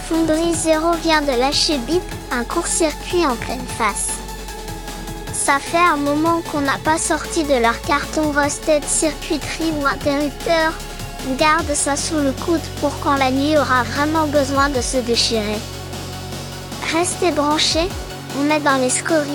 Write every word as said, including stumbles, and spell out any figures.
Fonderie Zéro vient de lâcher bip, un court-circuit en pleine face. Ça fait un moment qu'on n'a pas sorti de leur carton Rosted circuiterie ou interrupteur. On garde ça sous le coude pour quand la nuit aura vraiment besoin de se déchirer. Restez branchés, on est dans les scories.